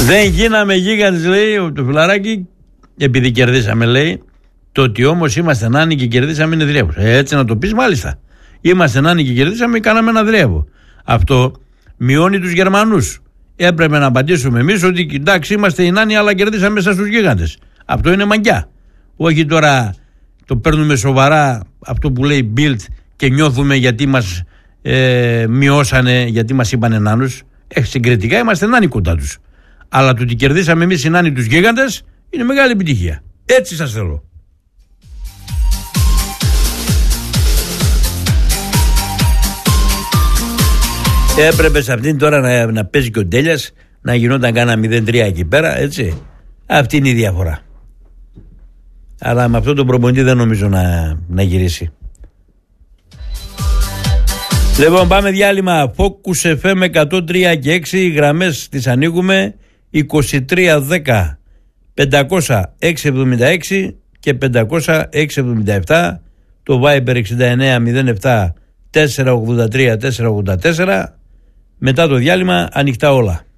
Δεν γίναμε γίγαντες, λέει το φιλαράκι, επειδή κερδίσαμε, λέει. Το ότι όμως είμαστε νάνοι και κερδίσαμε είναι δρεύος. Έτσι να το πεις, μάλιστα. Είμαστε νάνοι και κερδίσαμε, κάναμε ένα δρεύο. Αυτό μειώνει τους Γερμανούς. Έπρεπε να απαντήσουμε εμείς ότι εντάξει, είμαστε οι νάνοι, αλλά κερδίσαμε μέσα στους γίγαντες. Αυτό είναι μαγκιά. Όχι τώρα το παίρνουμε σοβαρά αυτό που λέει Bild και νιώθουμε γιατί μας μειώσανε, γιατί μας είπανε νάνους. Συγκριτικά είμαστε νάνοι κοντά τους. Αλλά το ότι κερδίσαμε εμείς οι νάνοι τους γίγαντες είναι μεγάλη επιτυχία. Έτσι σας θέλω. Έπρεπε σε αυτήν τώρα να παίζει και ο Ντέλιας, να γινόταν κάνα 0-3 εκεί πέρα, έτσι. Αυτή είναι η διαφορά. Αλλά με αυτόν τον προπονητή δεν νομίζω να γυρίσει. Λοιπόν, πάμε διάλειμμα. Focus FM 103 και 6. Οι γραμμές τις ανοίγουμε 2310 500 676 και 500 677. Το Viber 6907 483 484. Μετά το διάλειμμα ανοιχτά όλα.